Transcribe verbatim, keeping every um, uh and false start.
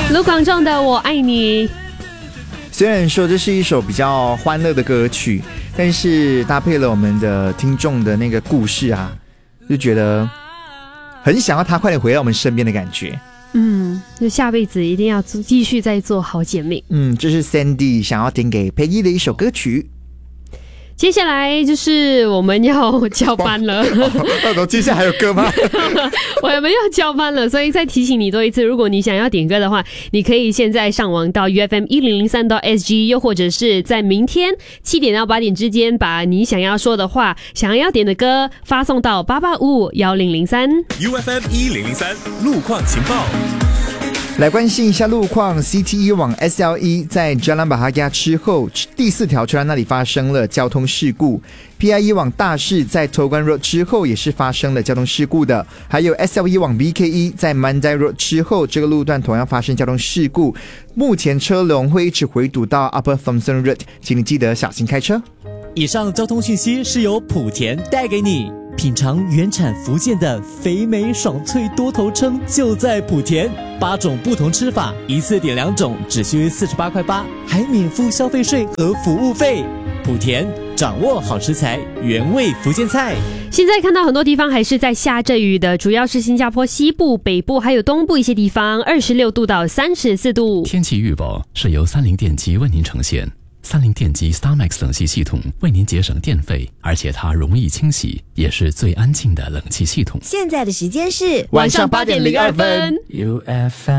卢广仲的我爱你。 虽然说这是一首比较欢乐的歌曲，但是搭配了我们的听众的那个故事啊，就觉得很想要他快点回到我们身边的感觉。 嗯，就下辈子一定要继续再做好姐妹。 嗯，这是 Sandy 想要点给 Peggy 的一首歌曲。 接下来就是我们要交班了。 哦，接下来还有歌吗？ 我们要交班了，所以再提醒你多一次，如果你想要点歌的话，你可以现在上网到 U F M 一零零三 S G， 又或者是在明天七点到八点之间，把你想要说的话、想要点的歌发送到八八五五一零零三。 U F M 一零零三路况情报。 来关心一下路况 ，C T E 往 S L E 在 Jalan Bahagia 之后第四条车站那里发生了交通事故 ，P I E 往大市在 Togan Road 之后也是发生了交通事故的，还有 S L E 往 B K E 在 Mandai Road 之后这个路段同样发生交通事故，目前车龙会一直回堵到 Upper Thomson Road， 请你记得小心开车。 以上交通讯息是由莆田带给你。品尝原产福建的肥美爽脆多头称就在莆田，八种不同吃法，一次点两种，只需四十八块八，还免付消费税和服务费。莆田掌握好食材，原味福建菜。 现在看到很多地方还是在下着雨的，主要是新加坡西部、北部还有东部一些地方，二十六度到三十四度。 天气预报是由三菱电机为您呈现。三菱电机 StarMax 冷气系统为您节省电费，而且它容易清洗，也是最安静的冷气系统。 现在的时间是晚上八点零二分。 U F M